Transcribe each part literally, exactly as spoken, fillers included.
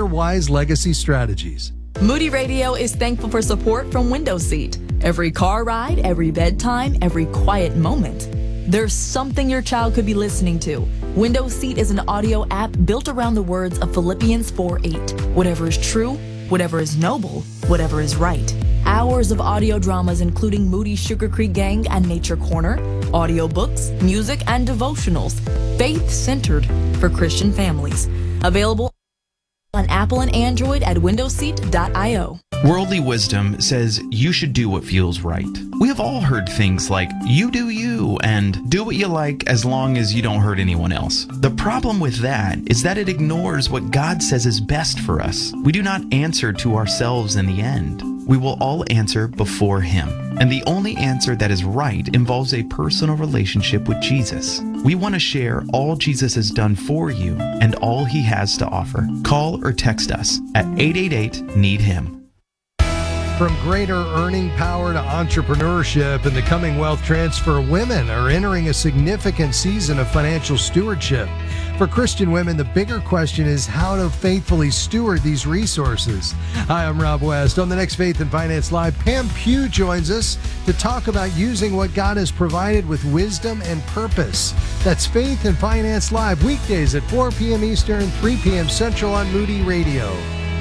wise legacy strategies. Moody Radio is thankful for support from Window Seat. Every car ride, every bedtime, every quiet moment, there's something your child could be listening to. Window Seat is an audio app built around the words of Philippians four eight. Whatever is true, whatever is noble, whatever is right. Hours of audio dramas including Moody Sugar Creek Gang and Nature Corner, audiobooks, music, and devotionals, faith-centered for Christian families. Available on Apple and Android at window seat dot io. Worldly wisdom says you should do what feels right. We have all heard things like, you do you, and do what you like as long as you don't hurt anyone else. The problem with that is that it ignores what God says is best for us. We do not answer to ourselves in the end. We will all answer before Him. And the only answer that is right involves a personal relationship with Jesus. We want to share all Jesus has done for you and all He has to offer. Call or text us at eight eight eight, need him. From greater earning power to entrepreneurship and the coming wealth transfer, women are entering a significant season of financial stewardship. For Christian women, the bigger question is how to faithfully steward these resources. Hi, I'm Rob West. On the next Faith and Finance Live, Pam Pugh joins us to talk about using what God has provided with wisdom and purpose. That's Faith and Finance Live, weekdays at four p.m. Eastern, three p.m. Central on Moody Radio.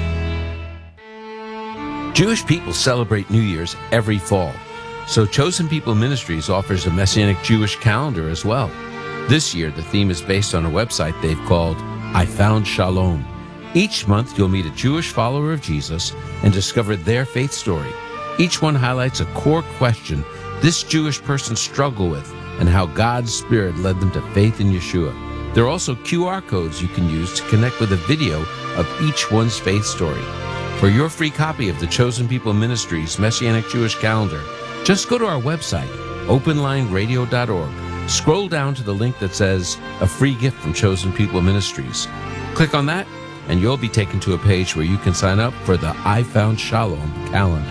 Jewish people celebrate New Year's every fall, so Chosen People Ministries offers a Messianic Jewish calendar as well. This year, the theme is based on a website they've called I Found Shalom. Each month, you'll meet a Jewish follower of Jesus and discover their faith story. Each one highlights a core question this Jewish person struggled with and how God's Spirit led them to faith in Yeshua. There are also Q R codes you can use to connect with a video of each one's faith story. For your free copy of the Chosen People Ministries Messianic Jewish Calendar, just go to our website, open line radio dot org. Scroll down to the link that says, A Free Gift from Chosen People Ministries. Click on that, and you'll be taken to a page where you can sign up for the I Found Shalom calendar.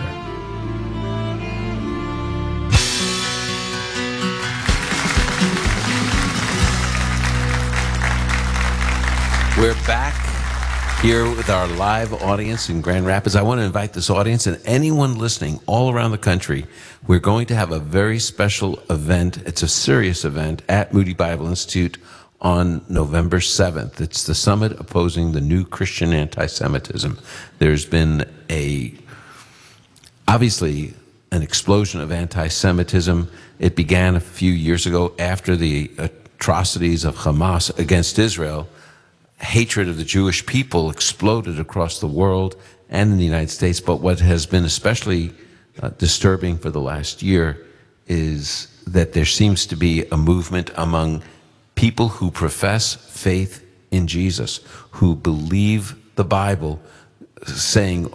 We're back here with our live audience in Grand Rapids. I want to invite this audience and anyone listening all around the country. We're going to have a very special event. It's a serious event at Moody Bible Institute on November seventh. It's the summit opposing the new Christian anti-Semitism. There's been a, obviously, an explosion of anti-Semitism. It began a few years ago after the atrocities of Hamas against Israel. Hatred of the Jewish people exploded across the world and in the United States. But what has been especially uh, disturbing for the last year is that there seems to be a movement among people who profess faith in Jesus, who believe the Bible, saying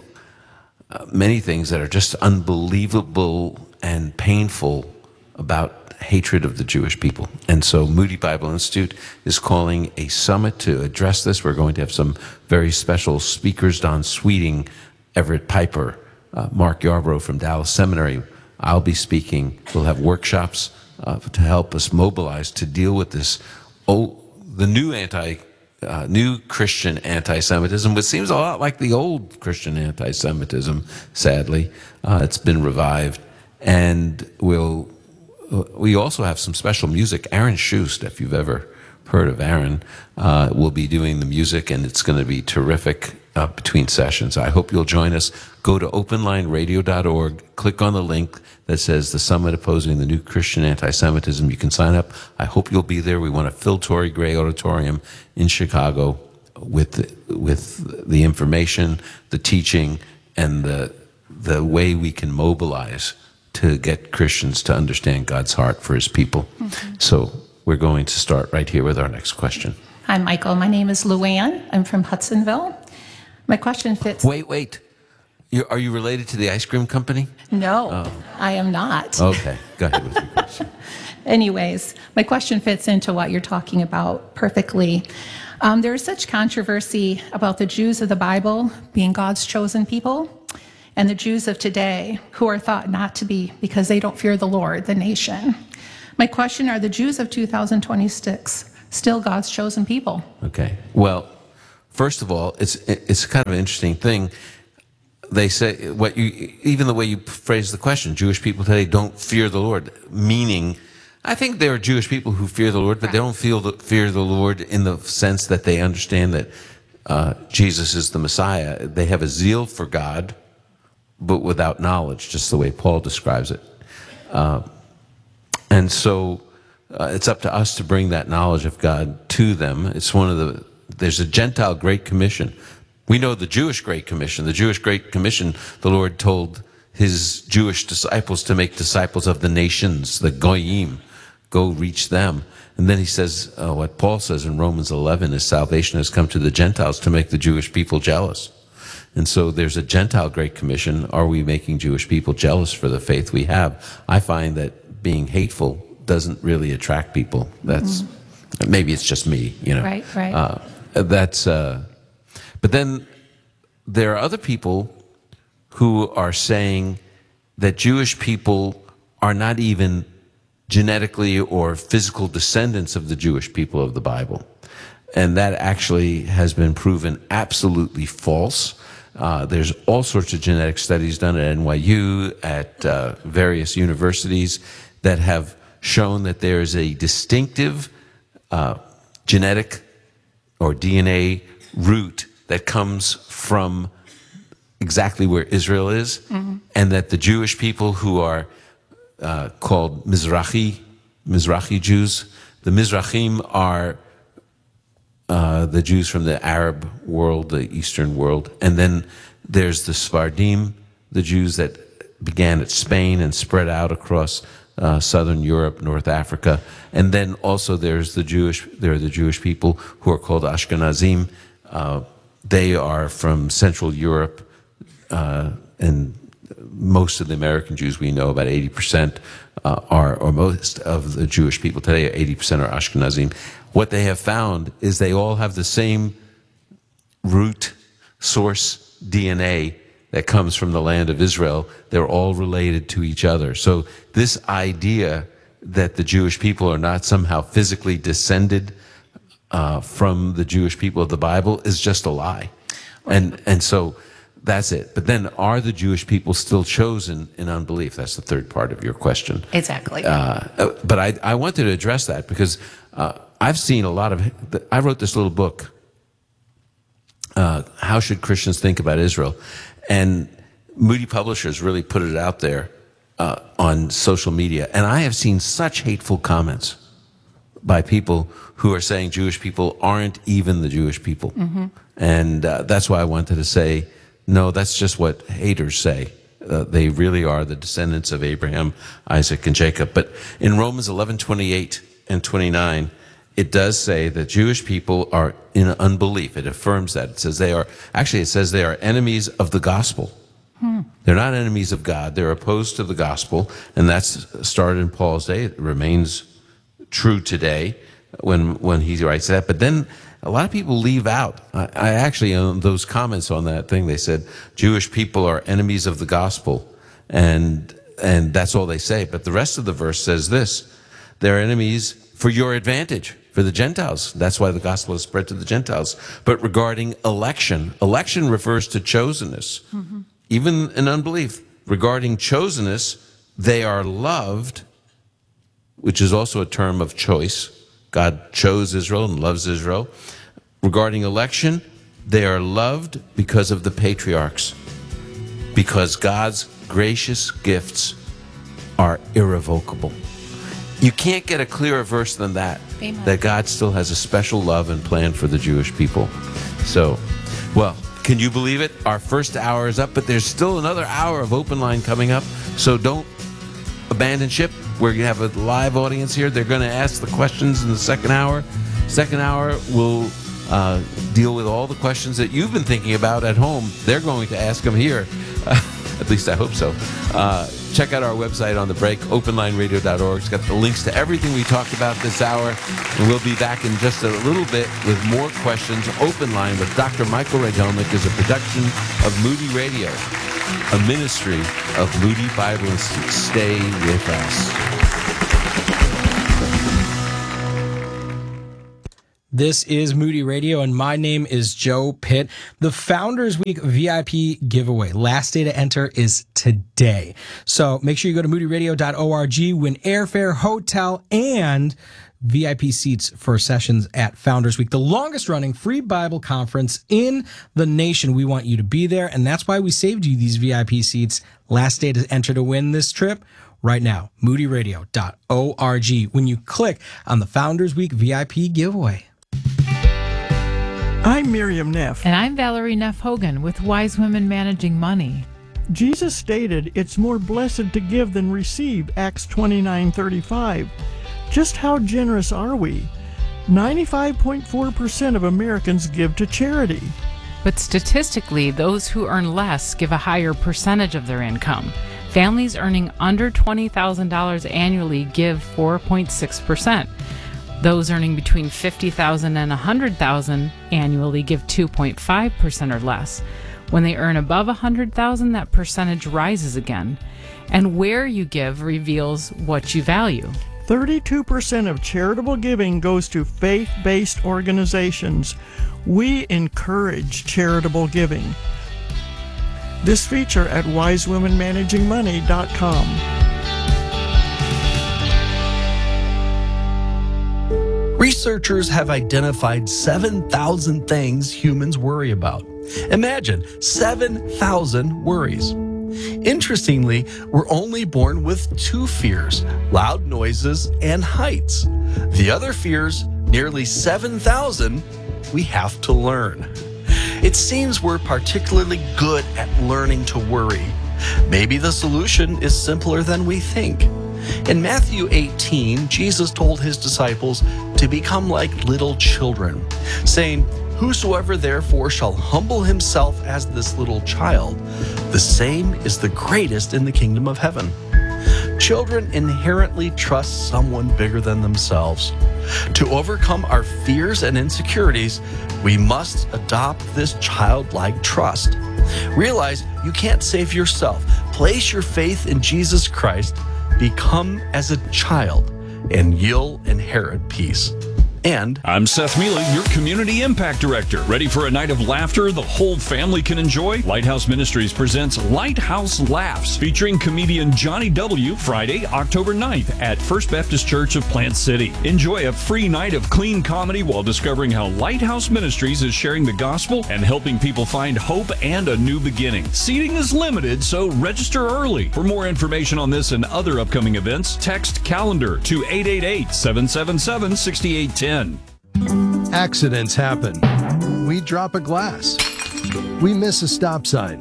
uh, many things that are just unbelievable and painful about hatred of the Jewish people. And so Moody Bible Institute is calling a summit to address this. We're going to have some very special speakers, Don Sweeting, Everett Piper, uh, Mark Yarbrough from Dallas Seminary. I'll be speaking. We'll have workshops uh, to help us mobilize to deal with this, oh, the new anti, uh, new Christian anti-Semitism, which seems a lot like the old Christian anti-Semitism, sadly. Uh, it's been revived. And we'll We also have some special music. Aaron Schust, if you've ever heard of Aaron, uh, will be doing the music, and it's going to be terrific uh, between sessions. I hope you'll join us. Go to open line radio dot org, click on the link that says the Summit Opposing the New Christian Anti-Semitism. You can sign up. I hope you'll be there. We want to fill Torrey Gray Auditorium in Chicago with the, with the information, the teaching, and the the way we can mobilize to get Christians to understand God's heart for His people. Mm-hmm. So we're going to start right here with our next question. Hi, Michael. My name is Luann. I'm from Hudsonville. My question fits... Wait, wait. You're, are you related to the ice cream company? No, oh. I am not. Okay, go ahead with your question. Anyways, my question fits into what you're talking about perfectly. Um, there is such controversy about the Jews of the Bible being God's chosen people, and the Jews of today, who are thought not to be because they don't fear the Lord, the nation. My question, are the Jews of two thousand twenty-six still God's chosen people? Okay. Well, first of all, it's it's kind of an interesting thing. They say what you even the way you phrase the question, Jewish people today don't fear the Lord, meaning I think there are Jewish people who fear the Lord, but they don't feel the, fear the Lord in the sense that they understand that uh, Jesus is the Messiah. They have a zeal for God, but without knowledge, just the way Paul describes it. Uh, and so uh, it's up to us to bring that knowledge of God to them. It's one of the, there's a Gentile Great Commission. We know the Jewish Great Commission. The Jewish Great Commission, the Lord told his Jewish disciples to make disciples of the nations, the Goyim. Go reach them. And then he says, uh, what Paul says in Romans eleven is salvation has come to the Gentiles to make the Jewish people jealous. And so there's a Gentile Great Commission. Are we making Jewish people jealous for the faith we have? I find that being hateful doesn't really attract people. That's, mm-hmm. maybe it's just me, you know. Right, right. Uh, that's, uh, but then there are other people who are saying that Jewish people are not even genetically or physical descendants of the Jewish people of the Bible. And that actually has been proven absolutely false. Uh, there's all sorts of genetic studies done at N Y U, at uh, various universities, that have shown that there is a distinctive uh, genetic or D N A root that comes from exactly where Israel is, mm-hmm. and that the Jewish people who are uh, called Mizrahi, Mizrahi Jews, the Mizrahim are uh, the Jews from the Arab world, the Eastern world, and then there's the Sephardim, the Jews that began at Spain and spread out across uh, southern Europe, North Africa, and then also there's the Jewish, there are the Jewish people who are called Ashkenazim. Uh, they are from Central Europe, uh, and most of the American Jews we know, about eighty percent uh, are, or most of the Jewish people today, eighty percent are Ashkenazim. What they have found is they all have the same root source D N A that comes from the land of Israel. They're all related to each other. So this idea that the Jewish people are not somehow physically descended uh, from the Jewish people of the Bible is just a lie. And, and so that's it. But then, are the Jewish people still chosen in unbelief? That's the third part of your question. Exactly. Uh, but I, I wanted to address that because uh, I've seen a lot of, I wrote this little book, uh, How Should Christians Think About Israel? And Moody Publishers really put it out there uh, on social media. And I have seen such hateful comments by people who are saying Jewish people aren't even the Jewish people. Mm-hmm. And uh, that's why I wanted to say, no, that's just what haters say. Uh, they really are the descendants of Abraham, Isaac, and Jacob. But in Romans eleven, twenty-eight and twenty-nine, it does say that Jewish people are in unbelief. It affirms that. It says they are, actually it says they are enemies of the gospel. Hmm. They're not enemies of God. They're opposed to the gospel. And that's started in Paul's day. It remains true today when, when he writes that. But then a lot of people leave out. I, I actually, on those comments on that thing, they said Jewish people are enemies of the gospel. And, and that's all they say. But the rest of the verse says this: they're enemies for your advantage, for the Gentiles. That's why the gospel is spread to the Gentiles. But regarding election, election refers to chosenness, mm-hmm. even in unbelief. Regarding chosenness, they are loved, which is also a term of choice. God chose Israel and loves Israel. Regarding election, they are loved because of the patriarchs, because God's gracious gifts are irrevocable. You can't get a clearer verse than that, Amen. That God still has a special love and plan for the Jewish people. So, well, can you believe it? Our first hour is up, but there's still another hour of Open Line coming up, so don't abandon ship. We're going to have a live audience here. They're going to ask the questions in the second hour. Second hour, we'll uh, deal with all the questions that you've been thinking about at home. They're going to ask them here. Uh, at least I hope so. Uh, check out our website on the break, open line radio dot org. It's got the links to everything we talked about this hour. And we'll be back in just a little bit with more questions. Open Line with Doctor Michael Rydelnik is a production of Moody Radio, a ministry of Moody Bible Institute. Stay with us. This is Moody Radio, and my name is Joe Pitt. The Founders Week V I P giveaway. Last day to enter is today. So make sure you go to moody radio dot org, win airfare, hotel, and V I P seats for sessions at Founders Week, the longest running free Bible conference in the nation. We want you to be there, and that's why we saved you these V I P seats. Last day to enter to win this trip right now, moody radio dot org, when you click on the Founders Week V I P giveaway. I'm Miriam Neff. And I'm Valerie Neff Hogan with Wise Women Managing Money. Jesus stated, "It's more blessed to give than receive," Acts twenty-nine thirty-five. Just how generous are we? ninety-five point four percent of Americans give to charity. But statistically, those who earn less give a higher percentage of their income. Families earning under twenty thousand dollars annually give four point six percent. Those earning between fifty thousand dollars and one hundred thousand dollars annually give two point five percent or less. When they earn above one hundred thousand dollars, that percentage rises again. And where you give reveals what you value. thirty-two percent of charitable giving goes to faith-based organizations. We encourage charitable giving. This feature at wise women managing money dot com. Researchers have identified seven thousand things humans worry about. Imagine seven thousand worries. Interestingly, we're only born with two fears: loud noises and heights. The other fears, nearly seven thousand, we have to learn. It seems we're particularly good at learning to worry. Maybe the solution is simpler than we think. In Matthew eighteen, Jesus told his disciples to become like little children, saying, "Whosoever therefore shall humble himself as this little child, the same is the greatest in the kingdom of heaven." Children inherently trust someone bigger than themselves. To overcome our fears and insecurities, we must adopt this childlike trust. Realize you can't save yourself. Place your faith in Jesus Christ. Become as a child, and you'll inherit peace. And I'm Seth Mealy, your Community Impact Director. Ready for a night of laughter the whole family can enjoy? Lighthouse Ministries presents Lighthouse Laughs, featuring comedian Johnny W. Friday, October ninth at First Baptist Church of Plant City. Enjoy a free night of clean comedy while discovering how Lighthouse Ministries is sharing the gospel and helping people find hope and a new beginning. Seating is limited, so register early. For more information on this and other upcoming events, text calendar to eight eight eight, seven seven seven, six eight one zero. Accidents happen. We drop a glass. We miss a stop sign.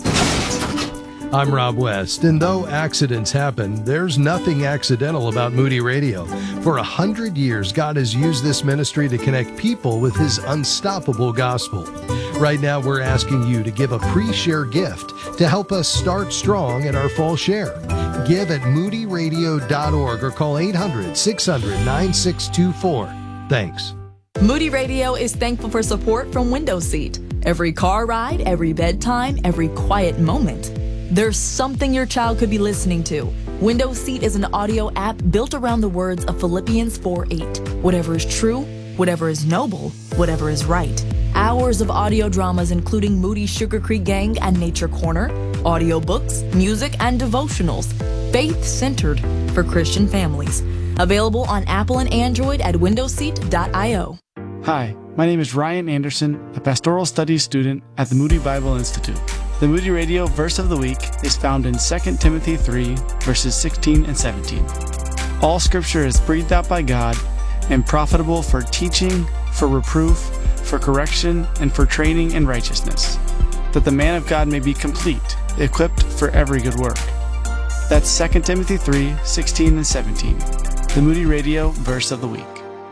I'm Rob West, and though accidents happen, there's nothing accidental about Moody Radio. For a hundred years, God has used this ministry to connect people with His unstoppable gospel. Right now, we're asking you to give a pre-share gift to help us start strong at our fall share. Give at moody radio dot org or call eight hundred, six hundred, nine six two four. Thanks. Moody Radio is thankful for support from Window Seat. Every car ride, every bedtime, every quiet moment. There's something your child could be listening to. Window Seat is an audio app built around the words of Philippians four eight. Whatever is true, whatever is noble, whatever is right. Hours of audio dramas including Moody's Sugar Creek Gang and Nature Corner, audiobooks, music, and devotionals. Faith-centered for Christian families. Available on Apple and Android at window seat dot io. Hi, my name is Ryan Anderson, a pastoral studies student at the Moody Bible Institute. The Moody Radio verse of the week is found in Second Timothy three, verses sixteen and seventeen. All scripture is breathed out by God and profitable for teaching, for reproof, for correction, and for training in righteousness, that the man of God may be complete, equipped for every good work. That's Second Timothy three, sixteen and seventeen. The Moody Radio verse of the week.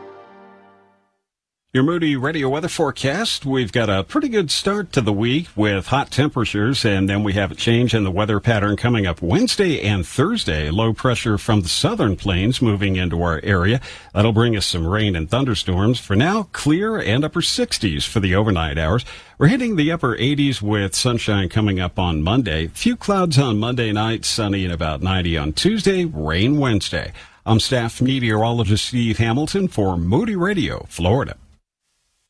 Your Moody Radio weather forecast. We've got a pretty good start to the week with hot temperatures, and then we have a change in the weather pattern coming up Wednesday and Thursday. Low pressure from the southern plains moving into our area. That'll bring us some rain and thunderstorms. For now, clear and upper sixties for the overnight hours. We're hitting the upper eighties with sunshine coming up on Monday. Few clouds on Monday night, sunny and about ninety on Tuesday, rain Wednesday. I'm staff meteorologist Steve Hamilton for Moody Radio, Florida.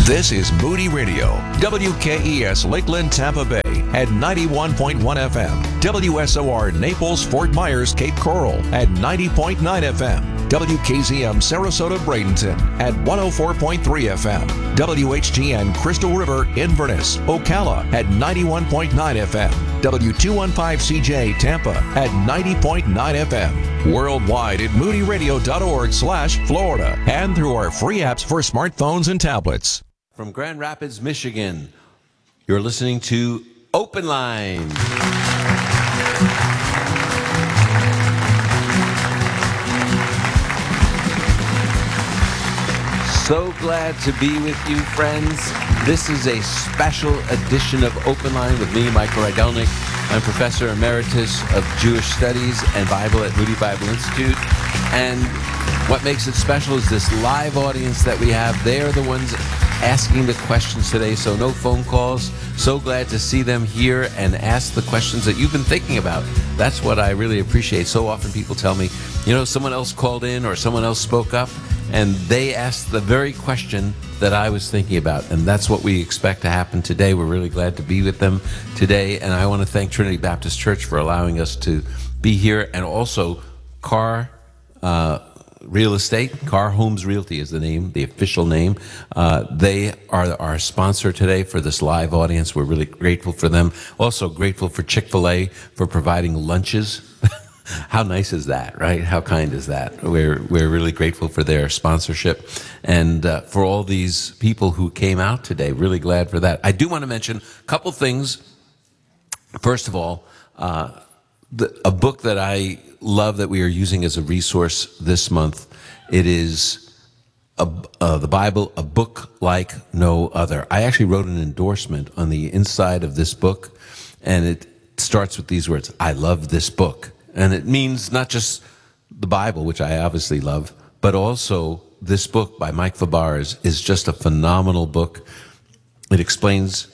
This is Moody Radio, W K E S Lakeland, Tampa Bay at ninety-one point one F M, W S O R Naples, Fort Myers, Cape Coral at ninety point nine F M, W K Z M Sarasota, Bradenton at one oh four point three F M, W H G N Crystal River, Inverness, Ocala at ninety-one point nine F M, W two fifteen C J Tampa at ninety point nine F M, worldwide at moody radio dot org slash Florida, and through our free apps for smartphones and tablets. From Grand Rapids, Michigan, you're listening to Open Line. So glad to be with you, friends. This is a special edition of Open Line with me, Michael Rydelnik. I'm Professor Emeritus of Jewish Studies and Bible at Moody Bible Institute. And what makes it special is this live audience that we have. They are the ones asking the questions today, so no phone calls. So glad to see them here and ask the questions that you've been thinking about. That's what I really appreciate. So often people tell me, you know, someone else called in or someone else spoke up, and they asked the very question that I was thinking about, and that's what we expect to happen today. We're really glad to be with them today, and I want to thank Trinity Baptist Church for allowing us to be here, and also Carr uh, Real Estate. Carr Homes Realty is the name, the official name. Uh, they are our sponsor today for this live audience. We're really grateful for them. Also grateful for Chick-fil-A for providing lunches. How nice is that, right? How kind is that? We're we're really grateful for their sponsorship and uh, for all these people who came out today. Really glad for that. I do want to mention a couple things. First of all, uh, the, a book that I love that we are using as a resource this month. It is a, uh, the Bible, a book like no other. I actually wrote an endorsement on the inside of this book, and it starts with these words: I love this book. And it means not just the Bible, which I obviously love, but also this book by Mike Fabarez is just a phenomenal book. It explains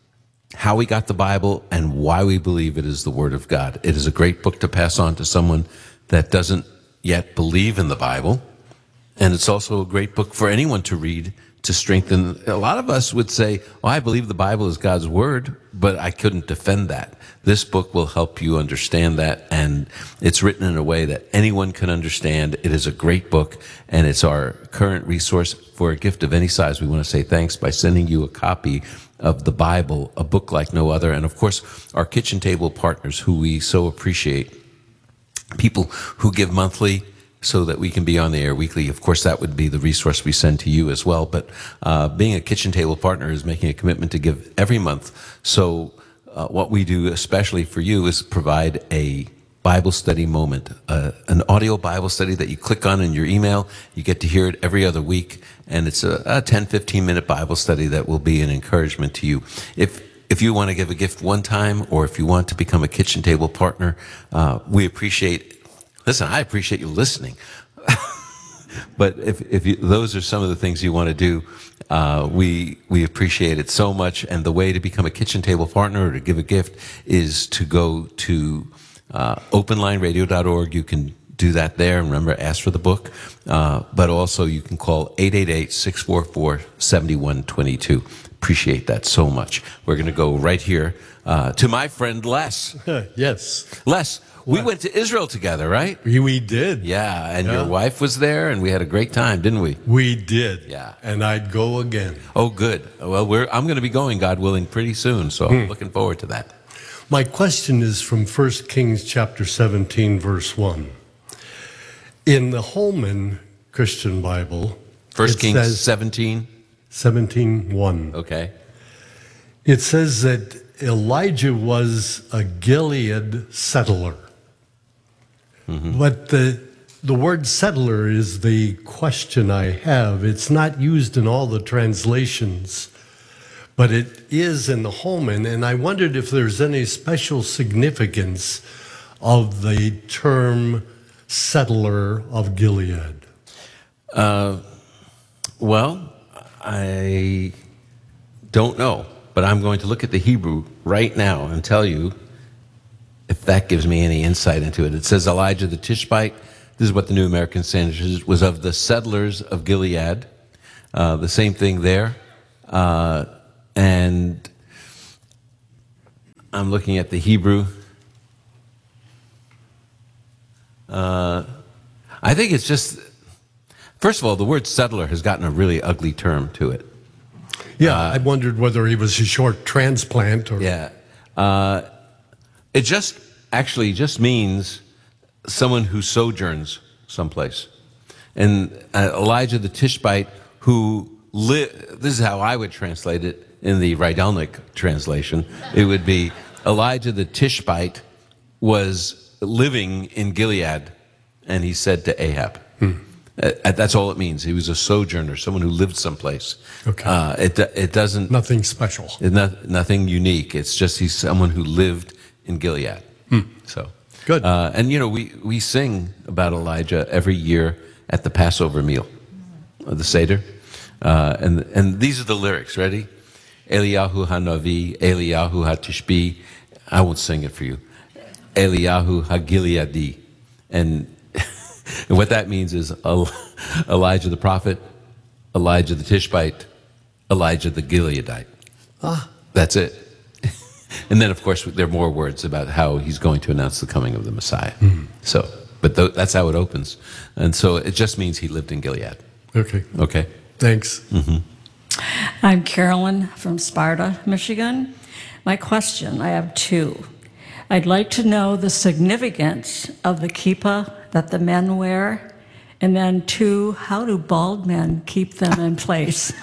how we got the Bible and why we believe it is the Word of God. It is a great book to pass on to someone that doesn't yet believe in the Bible. And it's also a great book for anyone to read to strengthen. A lot of us would say, well, I believe the Bible is God's Word, but I couldn't defend that. This book will help you understand that, and it's written in a way that anyone can understand. It is a great book, and it's our current resource. For a gift of any size, we want to say thanks by sending you a copy of the Bible, a book like no other. And of course, our kitchen table partners, who we so appreciate, people who give monthly so that we can be on the air weekly. Of course, that would be the resource we send to you as well. But uh, being a kitchen table partner is making a commitment to give every month. So uh, what we do, especially for you, is provide a Bible study moment, uh, an audio Bible study that you click on in your email. You get to hear it every other week, and it's a, a ten, fifteen minute Bible study that will be an encouragement to you. If If you want to give a gift one time, or if you want to become a kitchen table partner, uh, we appreciate, listen, I appreciate you listening. But if, if you, those are some of the things you want to do, uh, we, we appreciate it so much. And the way to become a kitchen table partner or to give a gift is to go to uh, open line radio dot org. You can do that there. Remember, ask for the book. Uh, but also you can call eight eight eight, six four four, seven one two two. Appreciate that so much. We're going to go right here uh, to my friend Les. Yes. Les, we went to Israel together, right? We did. Yeah, and Yeah. your wife was there, and we had a great time, didn't we? We did. Yeah. And I'd go again. Oh, good. Well, we're I'm going to be going, God willing, pretty soon, so I'm Hmm. looking forward to that. My question is from First Kings chapter seventeen, verse one. In the Holman Christian Bible, First it Kings says- seventeen? seventeen one. Okay. It says that Elijah was a Gilead settler. Mm-hmm. But the the word settler is the question I have. It's not used in all the translations, but it is in the Holman, and I wondered if there's any special significance of the term settler of Gilead. Uh, well, I don't know, but I'm going to look at the Hebrew right now and tell you if that gives me any insight into it. It says Elijah the Tishbite, this is what the New American Standard says, was of the settlers of Gilead. Uh, the same thing there. Uh, and I'm looking at the Hebrew. Uh, I think it's just, first of all, the word settler has gotten a really ugly term to it. Yeah, uh, I wondered whether he was a short transplant or... Yeah. Uh, it just actually just means someone who sojourns someplace. And uh, Elijah the Tishbite, who lived, this is how I would translate it in the Rydelnik translation. It would be Elijah the Tishbite was living in Gilead, and he said to Ahab. Hmm. Uh, that's all it means. He was a sojourner, someone who lived someplace. Okay. Uh, it it doesn't nothing special. It not, nothing unique. It's just he's someone who lived in Gilead. Hmm. So good. Uh, and you know we we sing about Elijah every year at the Passover meal, uh, the Seder, uh, and and these are the lyrics. Ready? Eliyahu Hanavi, Eliyahu Hatishbi. I won't sing it for you. Eliyahu Hagileadi, and. And what that means is Elijah the prophet, Elijah the Tishbite, Elijah the Gileadite. Ah. That's it. And then, of course, there are more words about how he's going to announce the coming of the Messiah. Mm. So, but th- that's how it opens. And so it just means he lived in Gilead. Okay. Okay. Thanks. Mm-hmm. I'm Carolyn from Sparta, Michigan. My question, I have two. I'd like to know the significance of the kippah that the men wear, and then two, how do bald men keep them in place?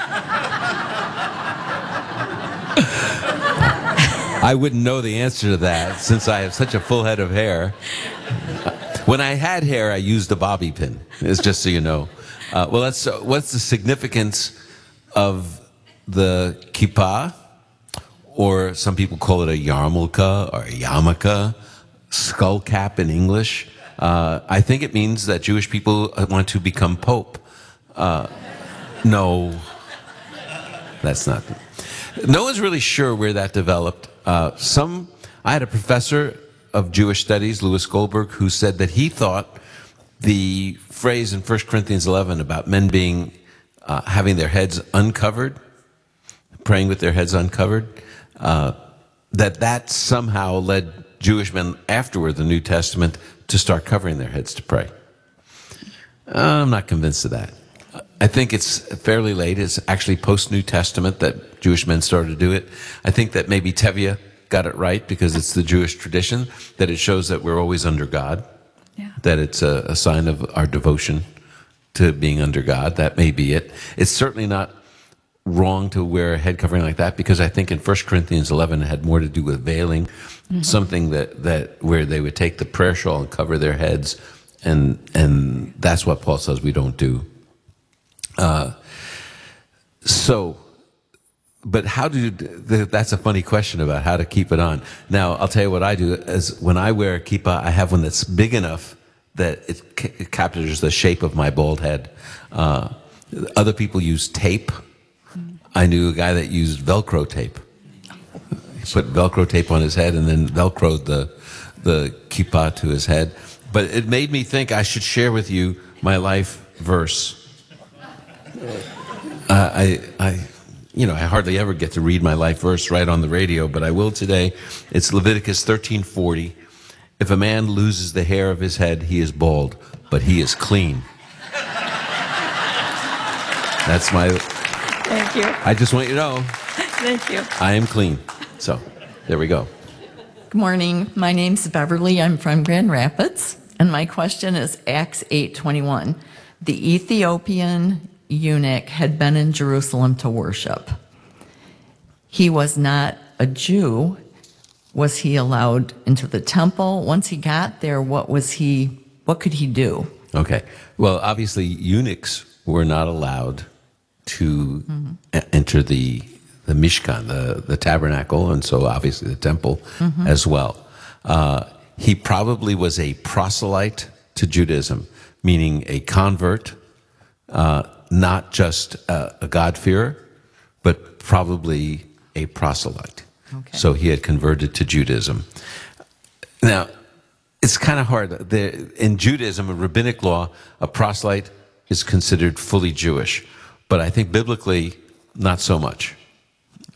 I wouldn't know the answer to that since I have such a full head of hair. When I had hair, I used a bobby pin. It's just so you know. Uh, well, that's uh, what's the significance of the kippah, or some people call it a yarmulke or a yarmulke, skull cap in English. Uh, I think it means that Jewish people want to become pope. Uh, no, that's not. No one's really sure where that developed. Uh, some, I had a professor of Jewish studies, Louis Goldberg, who said that he thought the phrase in First Corinthians eleven about men being uh, having their heads uncovered, praying with their heads uncovered, uh, that that somehow led Jewish men afterward, the New Testament, to start covering their heads to pray. Uh, I'm not convinced of that. I think it's fairly late. It's actually post-New Testament that Jewish men started to do it. I think that maybe Tevye got it right because it's the Jewish tradition, that it shows that we're always under God, yeah. that it's a, a sign of our devotion to being under God. That may be it. It's certainly not wrong to wear a head covering like that, because I think in First Corinthians eleven it had more to do with veiling, mm-hmm. something that, that where they would take the prayer shawl and cover their heads, and and that's what Paul says we don't do. Uh, so, but how do you, that's a funny question about how to keep it on. Now, I'll tell you what I do is when I wear a kippah, I have one that's big enough that it, ca- it captures the shape of my bald head. Uh, other people use tape. I knew a guy that used Velcro tape. He put Velcro tape on his head and then Velcroed the the kippah to his head. But it made me think I should share with you my life verse. Uh, I, I, you know, I hardly ever get to read my life verse right on the radio, but I will today. It's Leviticus thirteen forty. If a man loses the hair of his head, he is bald, but he is clean. That's my... Thank you. I just want you to know. Thank you. I am clean. So, there we go. Good morning. My name's Beverly. I'm from Grand Rapids. And my question is Acts eight twenty-one. The Ethiopian eunuch had been in Jerusalem to worship. He was not a Jew. Was he allowed into the temple? Once he got there, what was he, what could he do? Okay. Well, obviously, eunuchs were not allowed to mm-hmm. a- enter the the Mishkan, the, the tabernacle, and so obviously the temple mm-hmm. as well. Uh, he probably was a proselyte to Judaism, meaning a convert, uh, not just a, a God-fearer, but probably a proselyte. Okay. So he had converted to Judaism. Now, it's kind of hard. There, in Judaism, in rabbinic law, a proselyte is considered fully Jewish. But I think biblically, not so much.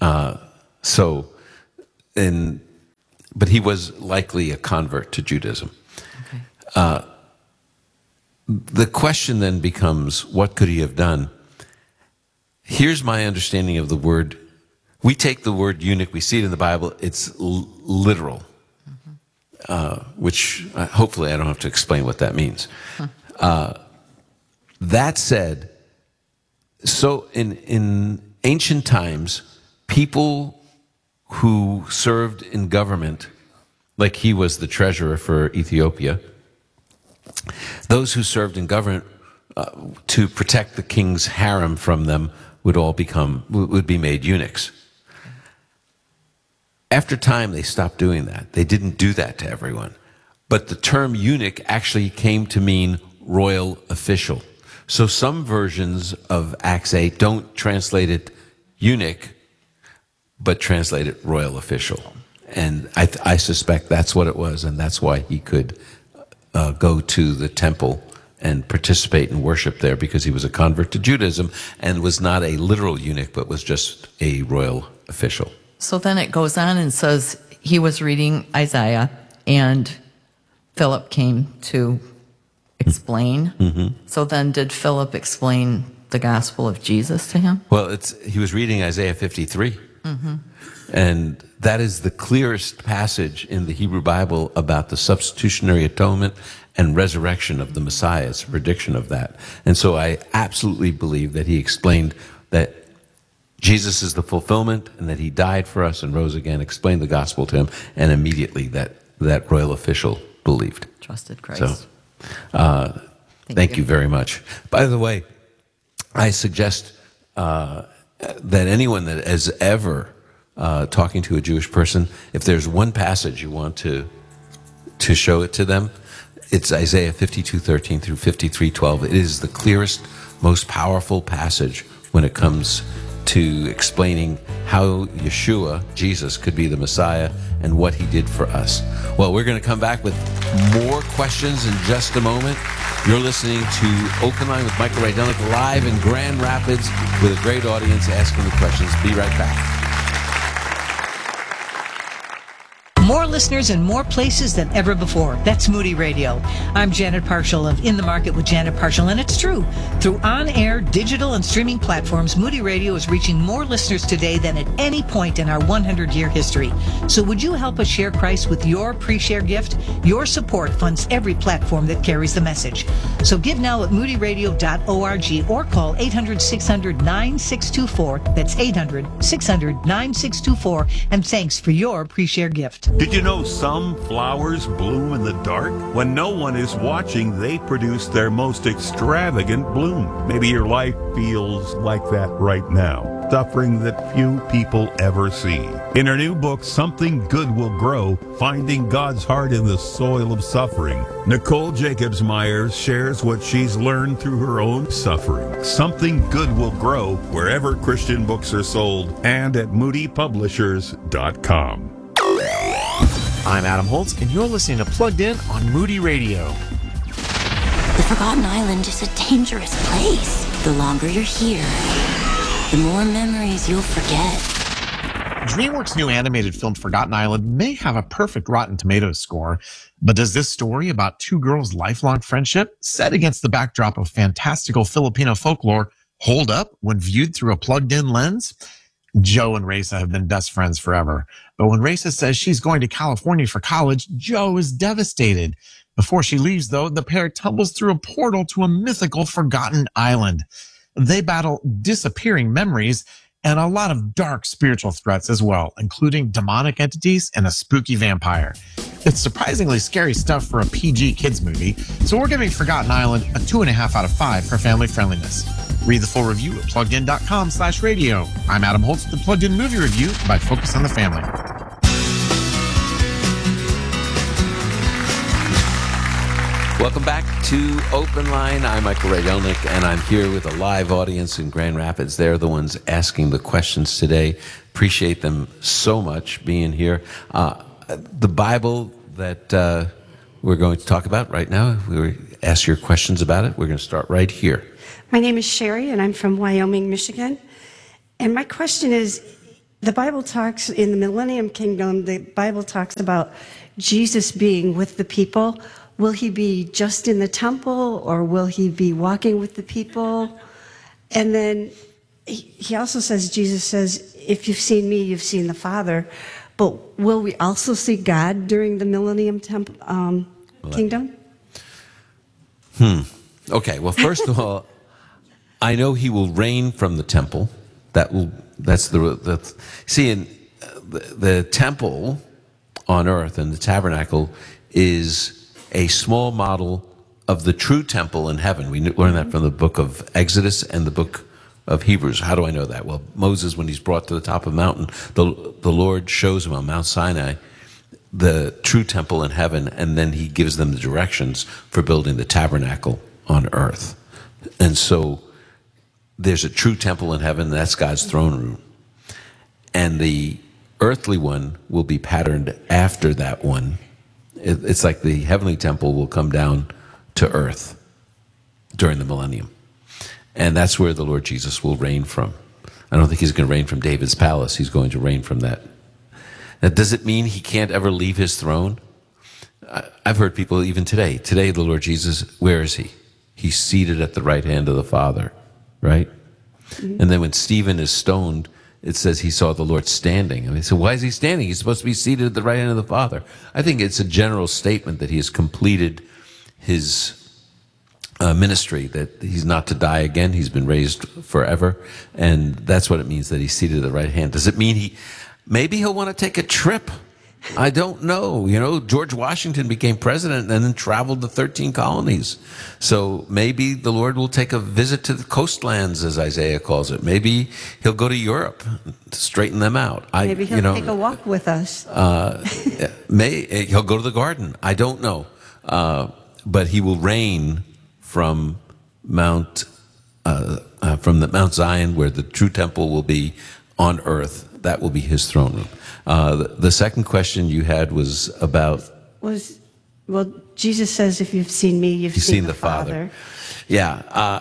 Uh, so, in, but he was likely a convert to Judaism. Okay. Uh, the question then becomes, what could he have done? Here's my understanding of the word. We take the word eunuch, we see it in the Bible, it's l- literal, mm-hmm. uh, which uh, hopefully I don't have to explain what that means. Huh. Uh, that said, so in, in ancient times, people who served in government, like he was the treasurer for Ethiopia, those who served in government uh, to protect the king's harem from them would all become, would be made eunuchs. After time, they stopped doing that. They didn't do that to everyone. But the term eunuch actually came to mean royal official. So some versions of Acts eight don't translate it eunuch, but translate it royal official. And I, I suspect that's what it was, and that's why he could uh, go to the temple and participate in worship there, because he was a convert to Judaism and was not a literal eunuch, but was just a royal official. So then it goes on and says he was reading Isaiah, and Philip came to explain. Mm-hmm. So then did Philip explain the gospel of Jesus to him? Well, it's he was reading Isaiah fifty-three. Mm-hmm. And that is the clearest passage in the Hebrew Bible about the substitutionary atonement and resurrection of the Messiah. It's a prediction of that. And so I absolutely believe that he explained that Jesus is the fulfillment and that he died for us and rose again, explained the gospel to him, and immediately that, that royal official believed. Trusted Christ. So, uh, thank, thank you. you very much. By the way, I suggest uh, that anyone that is ever uh, talking to a Jewish person, if there's one passage you want to to show it to them, it's Isaiah fifty-two thirteen through fifty-three twelve. It is the clearest, most powerful passage when it comes to explaining how Yeshua, Jesus, could be the Messiah and what he did for us. Well, we're going to come back with more questions in just a moment. You're listening to Open Line with Michael Rydelnik live in Grand Rapids with a great audience asking the questions. Be right back. More listeners in more places than ever before. That's Moody Radio. I'm Janet Parshall of In the Market with Janet Parshall, and it's true. Through on-air, digital, and streaming platforms, Moody Radio is reaching more listeners today than at any point in our one hundred year history. So would you help us share Christ with your pre-share gift? Your support funds every platform that carries the message. So give now at moody radio dot org or call eight hundred, six hundred, nine six two four. That's eight hundred, six hundred, nine six two four. And thanks for your pre-share gift. Did you know some flowers bloom in the dark? When no one is watching, they produce their most extravagant bloom. Maybe your life feels like that right now, suffering that few people ever see. In her new book, Something Good Will Grow, Finding God's Heart in the Soil of Suffering, Nicole Jacobs Myers shares what she's learned through her own suffering. Something Good Will Grow wherever Christian books are sold and at moody publishers dot com. I'm Adam Holtz, and you're listening to Plugged In on Moody Radio. The Forgotten Island is a dangerous place. The longer you're here, the more memories you'll forget. DreamWorks' new animated film Forgotten Island may have a perfect Rotten Tomatoes score, but does this story about two girls' lifelong friendship, set against the backdrop of fantastical Filipino folklore, hold up when viewed through a plugged-in lens? Joe and Raisa have been best friends forever. But when Raisa says she's going to California for college, Joe is devastated. Before she leaves, though, the pair tumbles through a portal to a mythical forgotten island. They battle disappearing memories and a lot of dark spiritual threats as well, including demonic entities and a spooky vampire. It's surprisingly scary stuff for a P G kids movie, so we're giving Forgotten Island a two and a half out of five for family friendliness. Read the full review at pluggedin.com slash radio. I'm Adam Holtz with the Plugged In Movie Review by Focus on the Family. Welcome back to Open Line. I'm Michael Rydelnik, and I'm here with a live audience in Grand Rapids. They're the ones asking the questions today. Appreciate them so much being here. Uh, the Bible that uh, we're going to talk about right now, we ask your questions about it. We're going to start right here. My name is Sherry, and I'm from Wyoming, Michigan. And my question is, the Bible talks, in the Millennium Kingdom, the Bible talks about Jesus being with the people. Will he be just in the temple, or will he be walking with the people? And then he also says, Jesus says, if you've seen me, you've seen the Father. But will we also see God during the Millennium temple, um, Kingdom? Hmm. Okay, well, first of all, I know he will reign from the temple. That will, that's the, the see, in uh, the, the temple on earth and the tabernacle is a small model of the true temple in heaven. We learn that from the book of Exodus and the book of Hebrews. How do I know that? Well, Moses, when he's brought to the top of the mountain, the, the Lord shows him on Mount Sinai the true temple in heaven, and then he gives them the directions for building the tabernacle on earth. And so there's a true temple in heaven, that's God's throne room. And the earthly one will be patterned after that one. It, it's like the heavenly temple will come down to earth during the millennium. And that's where the Lord Jesus will reign from. I don't think he's going to reign from David's palace. He's going to reign from that. Now, does it mean he can't ever leave his throne? I've heard people even today. Today, the Lord Jesus, where is he? He's seated at the right hand of the Father, right? Mm-hmm. And then when Stephen is stoned, it says he saw the Lord standing. And they said, why is he standing? He's supposed to be seated at the right hand of the Father. I think it's a general statement that he has completed his uh, ministry, that he's not to die again. He's been raised forever. And that's what it means that he's seated at the right hand. Does it mean he, maybe he'll want to take a trip? I don't know. You know, George Washington became president and then traveled the thirteen colonies. So maybe the Lord will take a visit to the coastlands, as Isaiah calls it. Maybe he'll go to Europe to straighten them out. I, Maybe he'll you know, take a walk with us. Uh, may, he'll go to the garden. I don't know. Uh, but he will reign from Mount, uh, uh, from the Mount Zion, where the true temple will be on earth. That will be his throne room. Uh, the, the second question you had was about... Was, well, Jesus says, if you've seen me, you've, You've seen, seen the, the Father. Father. Yeah. Uh,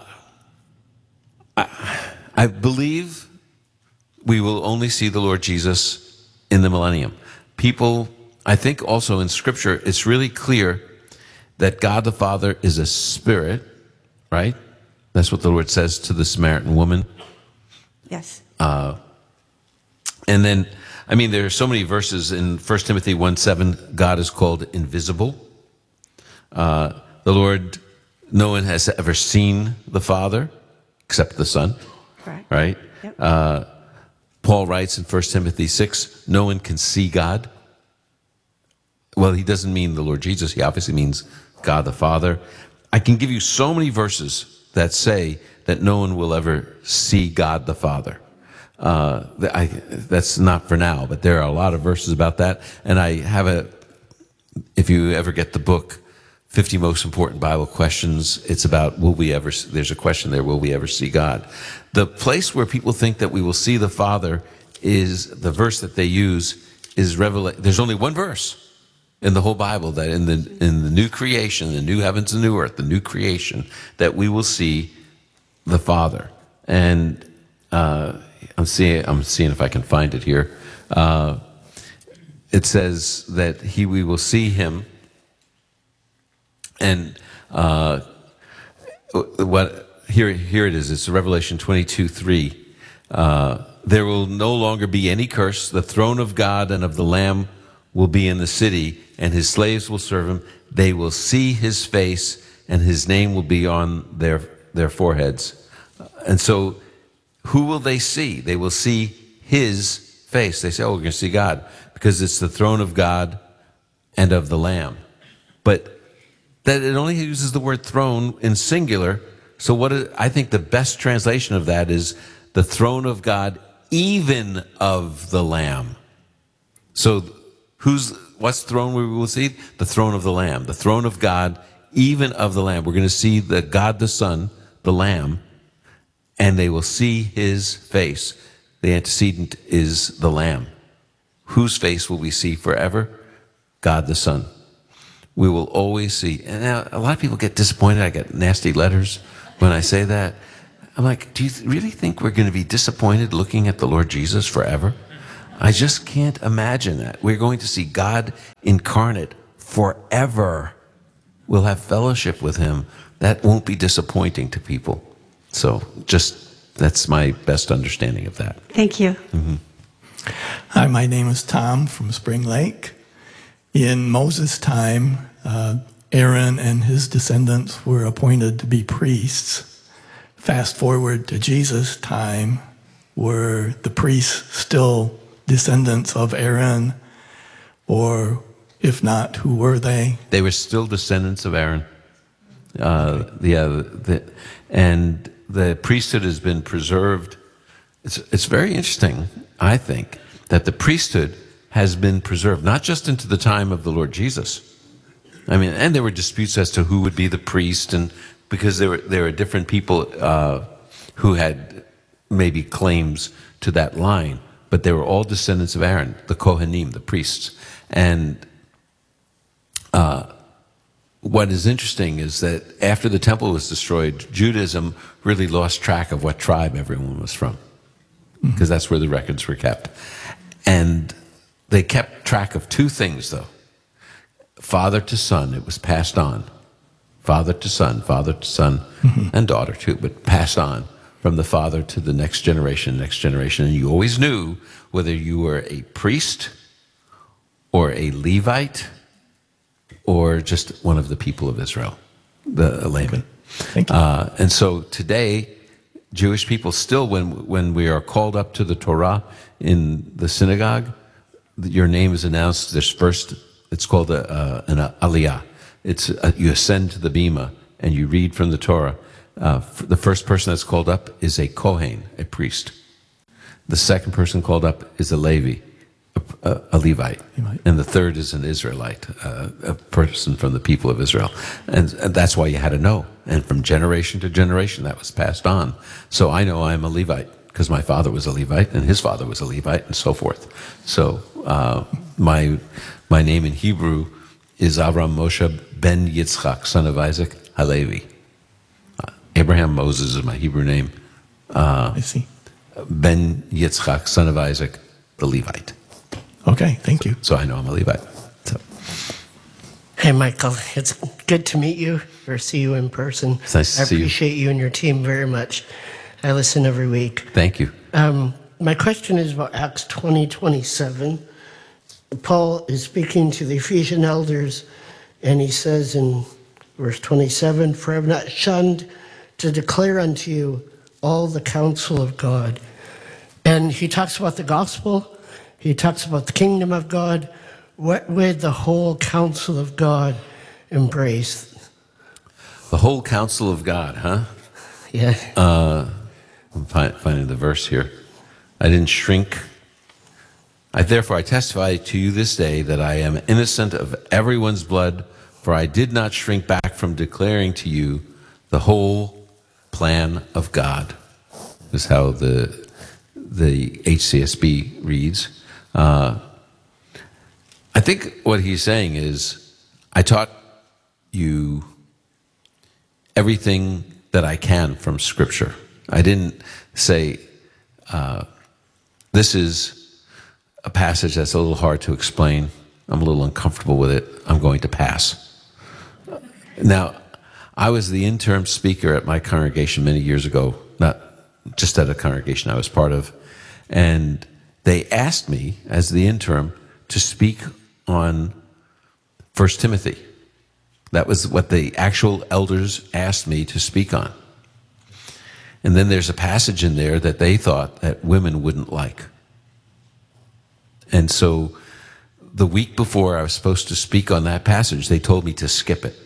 I, I believe we will only see the Lord Jesus in the millennium. People, I think also in Scripture, it's really clear that God the Father is a spirit, right? That's what the Lord says to the Samaritan woman. Yes. Uh, and then, I mean, there are so many verses in First Timothy one seven, God is called invisible. Uh, the Lord, no one has ever seen the Father except the Son. Correct. Right? Yep. Uh, Paul writes in First Timothy six, no one can see God. Well, he doesn't mean the Lord Jesus. He obviously means God the Father. I can give you so many verses that say that no one will ever see God the Father. Uh, I, that's not for now, but there are a lot of verses about that. And I have a, if you ever get the book, fifty Most Important Bible Questions, it's about, will we ever, there's a question there, will we ever see God? The place where people think that we will see the Father is, the verse that they use is Revelation. There's only one verse in the whole Bible that in the, in the new creation, the new heavens and new earth, the new creation, that we will see the Father. And, uh, I'm seeing, I'm seeing if I can find it here. Uh, it says that he, we will see him, and uh, what here, here it is. It's Revelation twenty-two three. Uh, there will no longer be any curse. The throne of God and of the Lamb will be in the city, and his slaves will serve him. They will see his face, and his name will be on their their foreheads. And so, who will they see? They will see his face. They say, oh, we're going to see God, because it's the throne of God and of the Lamb. But that it only uses the word throne in singular. So what is, I think the best translation of that is the throne of God, even of the Lamb. So who's, what's throne we will see? The throne of the Lamb. The throne of God, even of the Lamb. We're going to see the God the Son, the Lamb, and they will see his face. The antecedent is the Lamb. Whose face will we see forever? God the Son. We will always see. And now a lot of people get disappointed. I get nasty letters when I say that. I'm like, do you th- really think we're going to be disappointed looking at the Lord Jesus forever? I just can't imagine that. We're going to see God incarnate forever. We'll have fellowship with him. That won't be disappointing to people. So just, that's my best understanding of that. Thank you. Mm-hmm. Hi, my name is Tom from Spring Lake. In Moses' time, uh, Aaron and his descendants were appointed to be priests. Fast forward to Jesus' time, were the priests still descendants of Aaron? Or if not, who were they? They were still descendants of Aaron. Uh, yeah, the, and the priesthood has been preserved. It's, it's very interesting, I think, that the priesthood has been preserved, not just into the time of the Lord Jesus. I mean, and there were disputes as to who would be the priest, and because there were there were different people uh, who had maybe claims to that line, but they were all descendants of Aaron, the Kohanim, the priests. And uh, what is interesting is that after the temple was destroyed, Judaism really lost track of what tribe everyone was from, because that's where the records were kept. And they kept track of two things, though. Father to son, it was passed on. Father to son, father to son, mm-hmm. and daughter too, but passed on from the father to the next generation, next generation. And you always knew whether you were a priest or a Levite or just one of the people of Israel, the Layman. Thank you. Uh, and so today, Jewish people still, when when we are called up to the Torah in the synagogue, your name is announced. There's first, it's called a, uh, an aliyah. It's a, you ascend to the bima and you read from the Torah. Uh, the first person that's called up is a Kohen, a priest. The second person called up is a Levi, a, a, a Levite. And the third is an Israelite, uh, a person from the people of Israel. And, and that's why you had to know. And from generation to generation, that was passed on. So I know I'm a Levite because my father was a Levite and his father was a Levite and so forth. So uh, my my name in Hebrew is Avram Moshe ben Yitzchak, son of Isaac Halevi. Uh, Abraham Moses is my Hebrew name. Uh, I see. Ben Yitzchak, son of Isaac, the Levite. Okay, thank you. So I know I'm a Levite. So. Hey, Michael. It's good to meet you or see you in person. It's nice to I see you. appreciate you and your team very much. I listen every week. Thank you. Um, my question is about Acts twenty twenty-seven. Paul is speaking to the Ephesian elders, and he says in verse twenty-seven, "For I have not shunned to declare unto you all the counsel of God." And he talks about the gospel. He talks about the kingdom of God. What would the whole counsel of God embrace? The whole counsel of God, huh? Yeah. Uh, I'm find, finding the verse here. I didn't shrink. I therefore I testify to you this day that I am innocent of everyone's blood, for I did not shrink back from declaring to you the whole plan of God. Is how the the H C S B reads. Uh, I think what he's saying is, I taught you everything that I can from Scripture. I didn't say, uh, this is a passage that's a little hard to explain. I'm a little uncomfortable with it. I'm going to pass. Now, I was the interim speaker at my congregation many years ago, not just at a congregation I was part of, and they asked me, as the interim, to speak on First Timothy. That was what the actual elders asked me to speak on. And then there's a passage in there that they thought that women wouldn't like. And so the week before I was supposed to speak on that passage, they told me to skip it.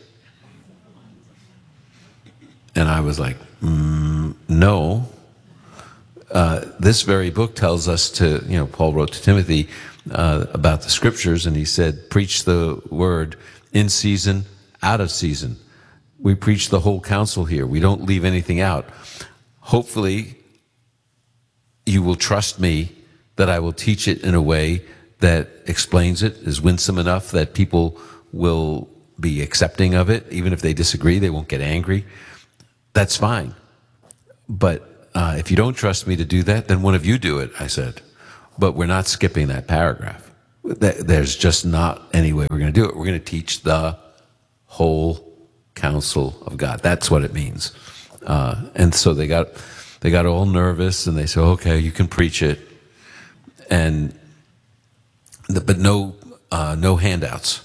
And I was like, mm, no. Uh, this very book tells us to, you know, Paul wrote to Timothy uh, about the Scriptures, and he said, preach the word in season, out of season. We preach the whole counsel here. We don't leave anything out. Hopefully, you will trust me that I will teach it in a way that explains it, is winsome enough that people will be accepting of it. Even if they disagree, they won't get angry. That's fine. But uh, if you don't trust me to do that, then one of you do it, I said. but we're not skipping that paragraph. There's just not any way we're going to do it. We're going to teach the whole counsel of God. That's what it means. Uh, and so they got they got all nervous, and they said, "Okay, you can preach it," and the, but no uh, no handouts.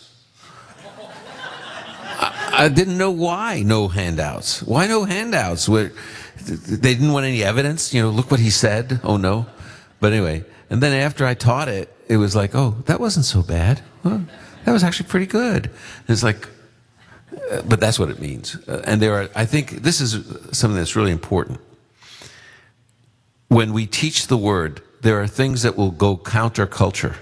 I, I didn't know why no handouts. Why no handouts? Where they didn't want any evidence. You know, look what he said. Oh no. But anyway, and then after I taught it, it was like, oh, that wasn't so bad. Well, that was actually pretty good. And it's like, uh, but that's what it means. Uh, and there are, I think this is something that's really important. When we teach the word, there are things that will go counterculture.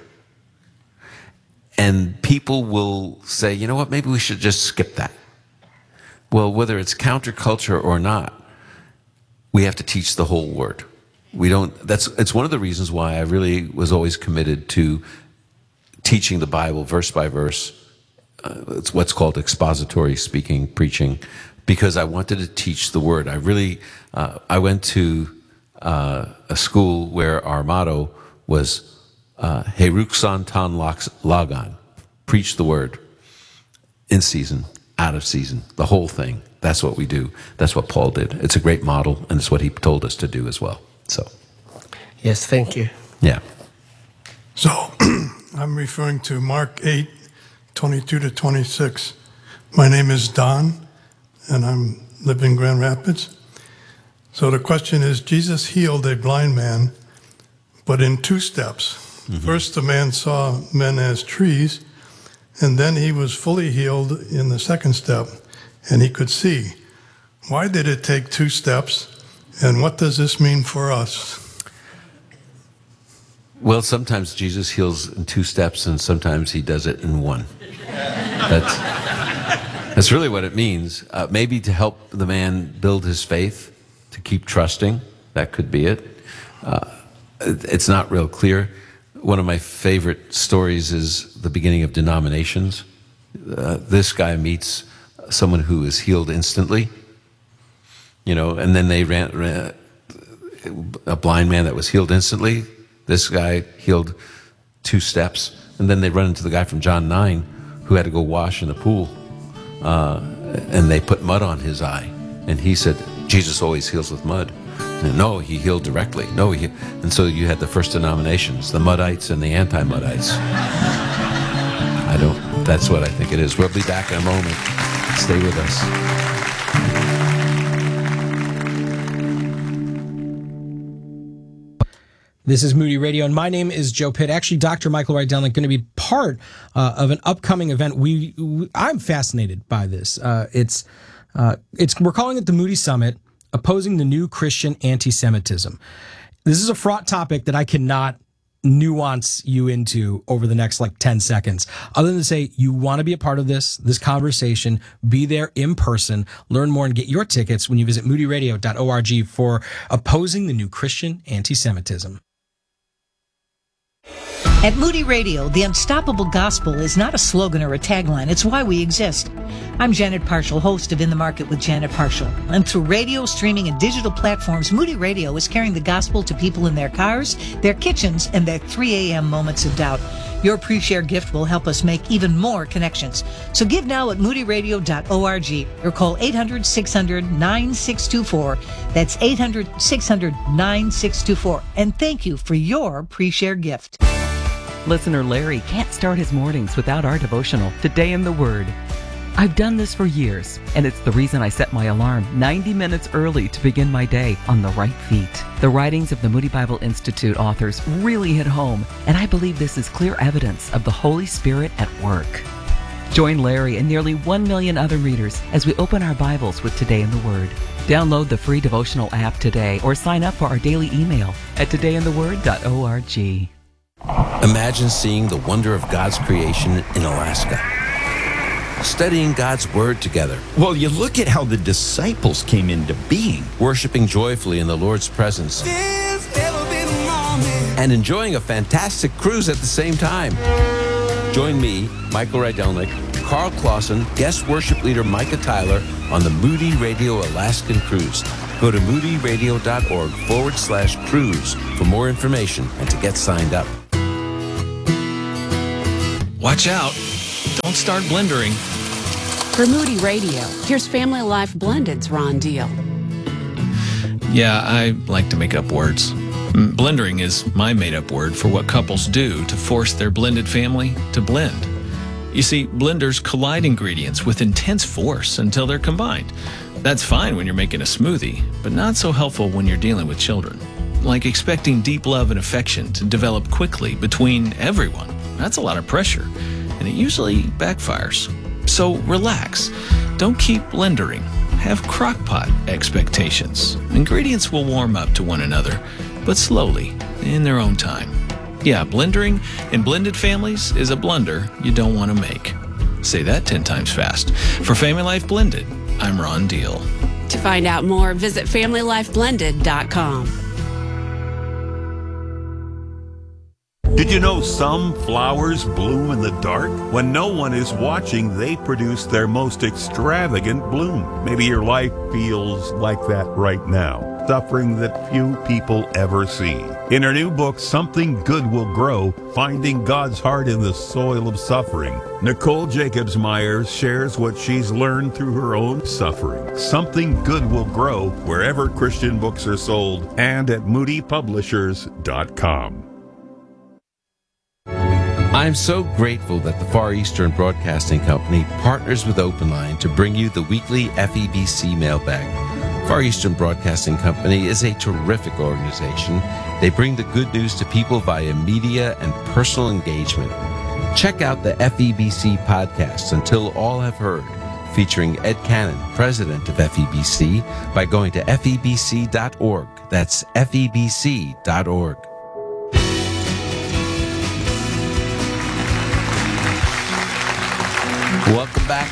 And people will say, you know what, maybe we should just skip that. Well, whether it's counterculture or not, we have to teach the whole word. We don't, that's, it's one of the reasons why I really was always committed to teaching the Bible verse by verse. Uh, it's what's called expository speaking, preaching, because I wanted to teach the word. I really, uh, I went to uh, a school where our motto was, uh, Heruxon ton logon, preach the word, in season, out of season, the whole thing. That's what we do. That's what Paul did. It's a great model, and it's what he told us to do as well. So, yes, thank you. Yeah. So, I'm referring to Mark eight, twenty-two to twenty-six. My name is Don, and I'm live in Grand Rapids. So the question is, Jesus healed a blind man, but in two steps. Mm-hmm. First, the man saw men as trees, and then he was fully healed in the second step, and he could see. Why did it take two steps? And what does this mean for us? Well, sometimes Jesus heals in two steps, and sometimes he does it in one. That's, that's really what it means. Uh, maybe to help the man build his faith, to keep trusting. That could be it. Uh, it's not real clear. One of my favorite stories is the beginning of denominations. Uh, this guy meets someone who is healed instantly. You know, and then they ran, ran a blind man that was healed instantly. This guy healed two steps. And then they run into the guy from John nine who had to go wash in the pool. Uh, and they put mud on his eye. And he said, Jesus always heals with mud. And no, he healed directly. No, he, and so you had the first denominations, the Muddites and the anti-Muddites. I don't, that's what I think it is. We'll be back in a moment. Stay with us. This is Moody Radio, and my name is Joe Pitt. Actually, Doctor Michael Rydelnik going to be part uh, of an upcoming event. We, we I'm fascinated by this. Uh, it's uh, it's we're calling it the Moody Summit, opposing the new Christian anti-Semitism. This is a fraught topic that I cannot nuance you into over the next like ten seconds, other than to say you want to be a part of this this conversation, be there in person, learn more, and get your tickets when you visit moody radio dot org for opposing the new Christian anti-Semitism. At Moody Radio, the unstoppable gospel is not a slogan or a tagline. It's why we exist. I'm Janet Parshall, host of In the Market with Janet Parshall. And through radio, streaming, and digital platforms, Moody Radio is carrying the gospel to people in their cars, their kitchens, and their three a.m. moments of doubt. Your pre-share gift will help us make even more connections. So give now at moody radio dot org or call eight hundred, six hundred, nine six two four. That's eight hundred, six hundred, nine six two four. And thank you for your pre-share gift. Listener Larry can't start his mornings without our devotional, Today in the Word. I've done this for years, and it's the reason I set my alarm ninety minutes early to begin my day on the right feet. The writings of the Moody Bible Institute authors really hit home, and I believe this is clear evidence of the Holy Spirit at work. Join Larry and nearly one million other readers as we open our Bibles with Today in the Word. Download the free devotional app today or sign up for our daily email at today in the word dot org. Imagine seeing the wonder of God's creation in Alaska. Studying God's Word together. Well, you look at how the disciples came into being. Worshiping joyfully in the Lord's presence. And enjoying a fantastic cruise at the same time. Join me, Michael Rydelnik, Carl Clausen, guest worship leader Micah Tyler on the Moody Radio Alaskan Cruise. Go to moodyradio.org forward slash cruise for more information and to get signed up. Watch out. Don't start blendering. For Moody Radio, here's Family Life Blended's Ron Deal. Yeah, I like to make up words. Blendering is my made-up word for what couples do to force their blended family to blend. You see, blenders collide ingredients with intense force until they're combined. That's fine when you're making a smoothie, but not so helpful when you're dealing with children. Like expecting deep love and affection to develop quickly between everyone. That's a lot of pressure, and it usually backfires. So relax. Don't keep blendering. Have crockpot expectations. Ingredients will warm up to one another, but slowly, in their own time. Yeah, blendering in blended families is a blunder you don't want to make. Say that ten times fast. For Family Life Blended, I'm Ron Deal. To find out more, visit family life blended dot com. Did you know some flowers bloom in the dark? When no one is watching, they produce their most extravagant bloom. Maybe your life feels like that right now, suffering that few people ever see. In her new book, Something Good Will Grow, Finding God's Heart in the Soil of Suffering, Nicole Jacobs Myers shares what she's learned through her own suffering. Something Good Will Grow wherever Christian books are sold and at moody publishers dot com. I'm so grateful that the Far Eastern Broadcasting Company partners with Open Line to bring you the weekly F E B C mailbag. Far Eastern Broadcasting Company is a terrific organization. They bring the good news to people via media and personal engagement. Check out the F E B C podcast, Until All Have Heard, featuring Ed Cannon, president of F E B C, by going to F E B C dot org. That's F E B C dot org. Welcome back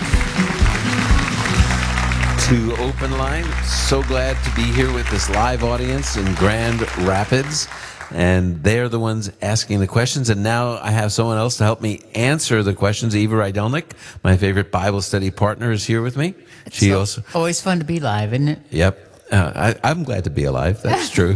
to Open Line. So glad to be here with this live audience in Grand Rapids. And they're the ones asking the questions. And now I have someone else to help me answer the questions. Eva Rydelnik, my favorite Bible study partner, is here with me. It's she so, also always fun to be live, isn't it? Yep. Uh, I, I'm glad to be alive. That's true.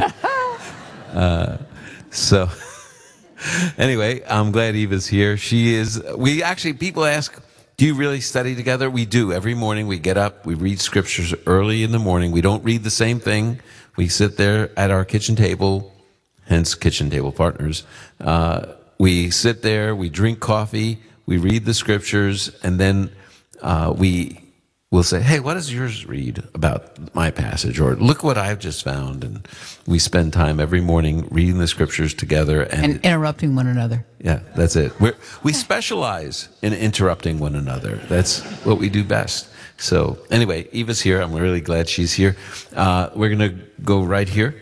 uh, so anyway, I'm glad Eva's here. She is, we actually, people ask, do you really study together? We do. Every morning we get up, we read scriptures early in the morning. We don't read the same thing. We sit there at our kitchen table, hence kitchen table partners. Uh, we sit there, we drink coffee, we read the scriptures, and then uh, we will say, hey, what does yours read about my passage? Or look what I've just found. And we spend time every morning reading the scriptures together. And, and interrupting one another. Yeah, that's it. We're, we specialize in interrupting one another. That's what we do best. So anyway, Eva's here. I'm really glad she's here. Uh, we're going to go right here.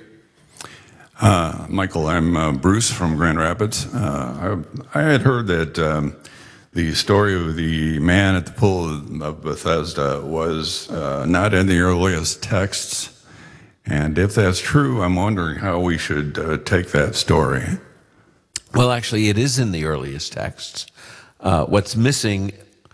Uh, Michael, I'm uh, Bruce from Grand Rapids. Uh, I, I had heard that um, the story of the man at the pool of Bethesda was uh, not in the earliest texts. And if that's true, I'm wondering how we should uh, take that story. Well, actually, it is in the earliest texts. Uh, what's missing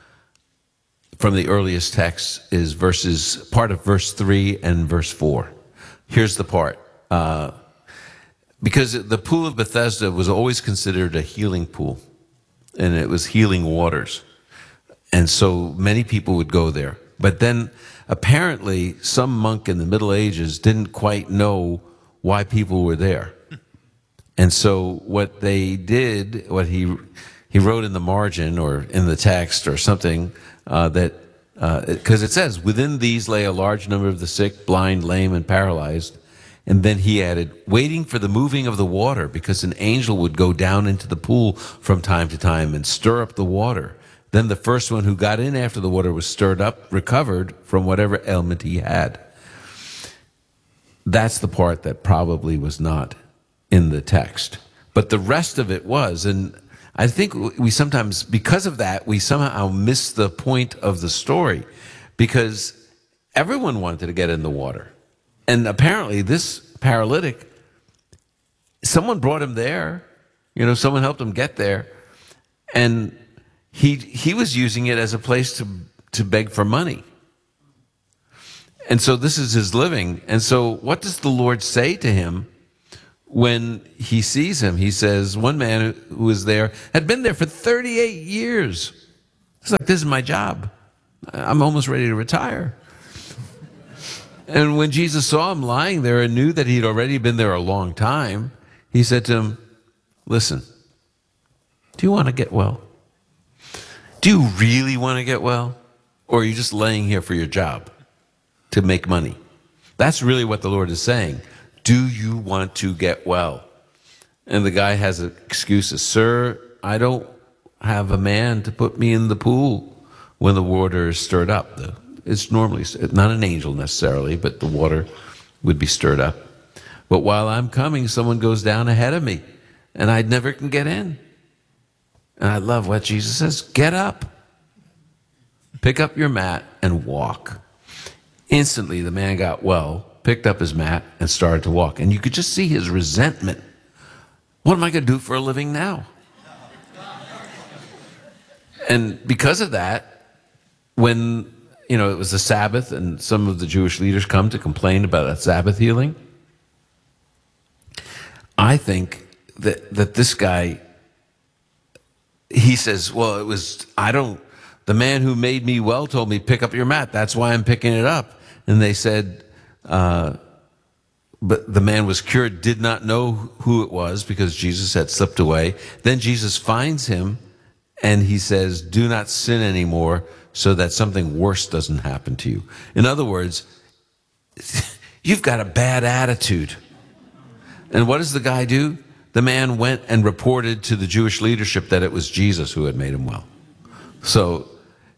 from the earliest texts is verses, part of verse three and verse four. Here's the part. Uh, because the pool of Bethesda was always considered a healing pool, and it was healing waters. And so many people would go there. But then apparently some monk in the Middle Ages didn't quite know why people were there. And so what they did, what he he wrote in the margin or in the text or something, uh, that, because uh, it says, within these lay a large number of the sick, blind, lame, and paralyzed. And then he added, waiting for the moving of the water, because an angel would go down into the pool from time to time and stir up the water. Then the first one who got in after the water was stirred up, recovered from whatever ailment he had. That's the part that probably was not in the text. But the rest of it was, and I think we sometimes, because of that, we somehow miss the point of the story, because everyone wanted to get in the water. And apparently this paralytic, someone brought him there, you know, someone helped him get there, and he he was using it as a place to, to beg for money. And so this is his living. And so what does the Lord say to him when he sees him? He says, one man who was there had been there for thirty-eight years. He's like, this is my job. I'm almost ready to retire. And when Jesus saw him lying there and knew that he'd already been there a long time, he said to him, listen, do you want to get well? Do you really want to get well? Or are you just laying here for your job to make money? That's really what the Lord is saying. Do you want to get well? And the guy has excuses. Sir, I don't have a man to put me in the pool when the water is stirred up. It's normally not an angel necessarily, but the water would be stirred up. But while I'm coming, someone goes down ahead of me, and I never can get in. And I love what Jesus says. Get up. Pick up your mat and walk. Instantly, the man got well, picked up his mat, and started to walk. And you could just see his resentment. What am I going to do for a living now? And because of that, when, you know, it was the Sabbath and some of the Jewish leaders come to complain about that Sabbath healing, I think that, that this guy, he says, well, it was, I don't, the man who made me well told me, pick up your mat. That's why I'm picking it up. And they said, uh, but the man was cured, did not know who it was because Jesus had slipped away. Then Jesus finds him and he says, do not sin anymore so that something worse doesn't happen to you. In other words, you've got a bad attitude. And what does the guy do? The man went and reported to the Jewish leadership that it was Jesus who had made him well. So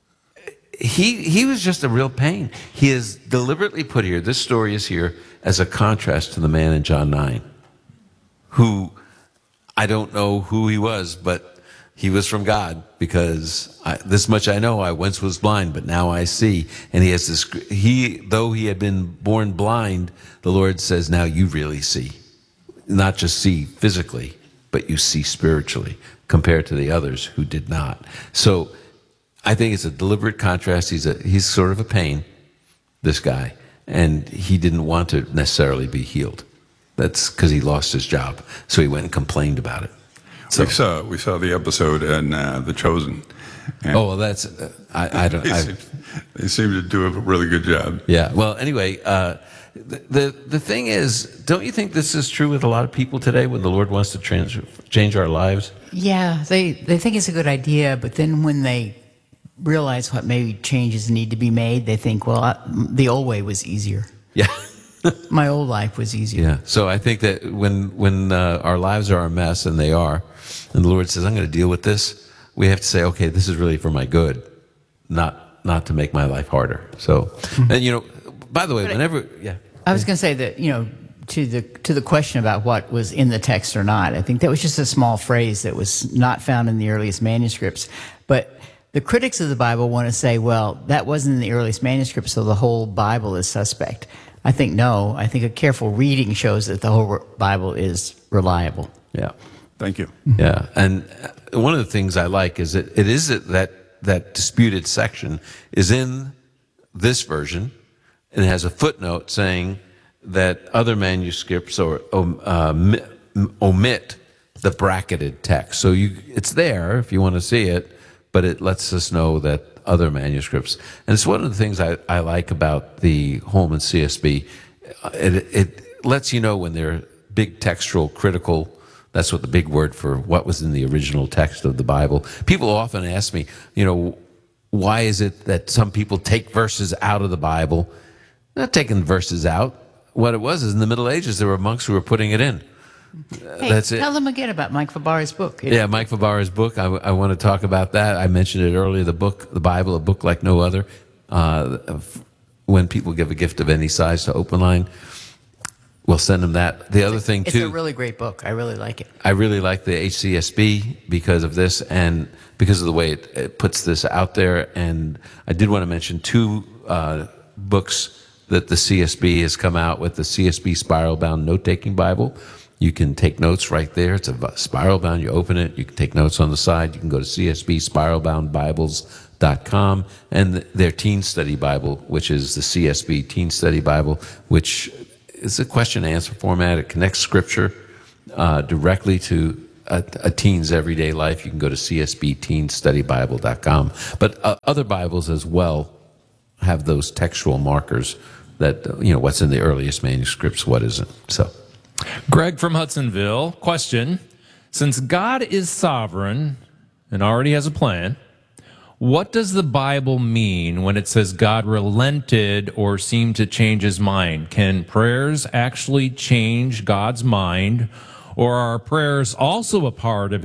he he was just a real pain. He is deliberately put here, this story is here as a contrast to the man in John nine, who I don't know who he was, but he was from God, because I, this much I know, I once was blind, but now I see. And he has this, he, though he had been born blind, the Lord says, now you really see. Not just see physically, but you see spiritually, compared to the others who did not. So I think it's a deliberate contrast. He's a, he's sort of a pain, this guy, and he didn't want to necessarily be healed. That's because he lost his job. So he went and complained about it. So, we saw we saw the episode in uh, The Chosen. And oh well, that's uh, I, I don't. They, I, seem, they seem to do a really good job. Yeah. Well, anyway, uh, the, the the thing is, don't you think this is true with a lot of people today when the Lord wants to trans, change our lives? Yeah, they they think it's a good idea, but then when they realize what maybe changes need to be made, they think, well, I, the old way was easier. Yeah. My old life was easier. Yeah. So I think that when when uh, our lives are a mess, and they are, and the Lord says, I'm going to deal with this, we have to say, okay, this is really for my good, not not to make my life harder. So, mm-hmm. and you know, by the way, but whenever, yeah. I was going to say that, you know, to the to the question about what was in the text or not, I think that was just a small phrase that was not found in the earliest manuscripts. But the critics of the Bible want to say, well, that wasn't in the earliest manuscript, so the whole Bible is suspect. I think no. I think a careful reading shows that the whole Bible is reliable. Yeah. Thank you. Yeah. And one of the things I like is that it is that that disputed section is in this version, and it has a footnote saying that other manuscripts or uh, omit the bracketed text. So you, it's there if you want to see it, but it lets us know that other manuscripts. And it's one of the things I, I like about the Holman C S B. It, it lets you know when they're big textual critical. That's what the big word for what was in the original text of the Bible. People often ask me, you know, why is it that some people take verses out of the Bible? They're not taking verses out. What it was is in the Middle Ages, there were monks who were putting it in. Hey, That's it. Tell them again about Mike Fabara's book. Yeah, Mike Fabara's book. I, I want to talk about that. I mentioned it earlier. The book, the Bible, a book like no other. Uh, when people give a gift of any size to Open Line, we'll send them that. The other thing it's too. It's a really great book. I really like it. I really like the H C S B because of this and because of the way it, it puts this out there. And I did want to mention two uh, books that the C S B has come out with: the C S B Spiral Bound Note Taking Bible. You can take notes right there. It's a spiral bound. You open it. You can take notes on the side. You can go to C S B spiral bound bibles dot com, and their Teen Study Bible, which is the C S B Teen Study Bible, which is a question and answer format. It connects Scripture uh, directly to a, a teen's everyday life. You can go to C S B teen study bible dot com. But uh, other Bibles as well have those textual markers that, you know, what's in the earliest manuscripts, what isn't. So, Greg from Hudsonville, question. Since God is sovereign and already has a plan, what does the Bible mean when it says God relented or seemed to change his mind? Can prayers actually change God's mind, or are prayers also a part of